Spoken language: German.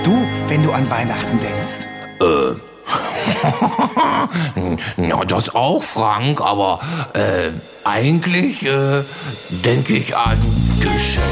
du, wenn du an Weihnachten denkst? Ja, das auch, Frank, aber eigentlich denke ich an Geschenke.